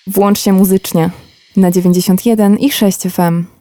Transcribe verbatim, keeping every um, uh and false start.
Włącz się muzycznie na dziewięćdziesiąt jeden i sześć F M.